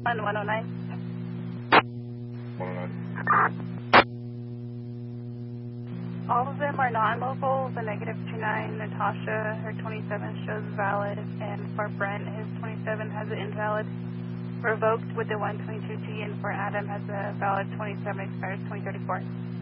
On 109. 109. All of them are non-local. The -29, Natasha, her 27 shows valid, and for Brent, his 27 has an invalid. Revoked with the 122G, and for Adam has a valid 27, expires 2034.